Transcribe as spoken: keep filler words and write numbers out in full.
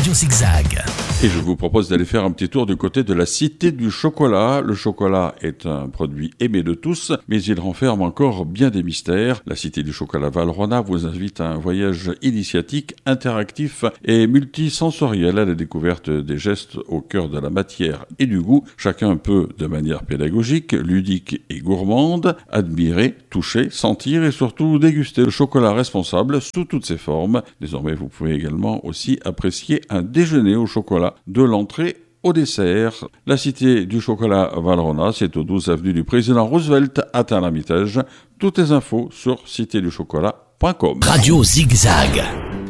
Radio Zigzag. Et je vous propose d'aller faire un petit tour du côté de la Cité du Chocolat. Le chocolat est un produit aimé de tous, mais il renferme encore bien des mystères. La Cité du Chocolat Valrhona vous invite à un voyage initiatique, interactif et multisensoriel à la découverte des gestes au cœur de la matière et du goût. Chacun peut, de manière pédagogique, ludique et gourmande, admirer, toucher, sentir et surtout déguster le chocolat responsable sous toutes ses formes. Désormais, vous pouvez également aussi apprécier un déjeuner au chocolat de l'entrée au dessert. La Cité du Chocolat Valrhona, c'est au douze avenue du Président Roosevelt à Tain-l'Hermitage. Toutes les infos sur cité du chocolat point com. Radio Zigzag.